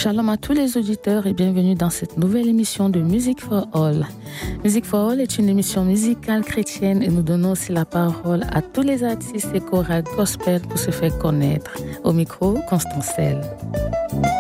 Shalom à tous les auditeurs et bienvenue dans cette nouvelle émission de Music for All. Music for All est une émission musicale chrétienne et nous donnons aussi la parole à tous les artistes et chorales gospel pour se faire connaître. Au micro, Constancelle.